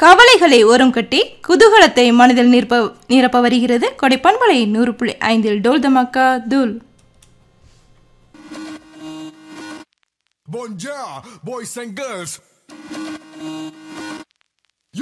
கவலைகளை ஓரம் கட்டி குதூகலத்தை மனதில் நிரப்ப வருகிறது கொடைப்பண்பலை 100.5 டோல் தமாக்கா தூள். Bonjour, boys and girls.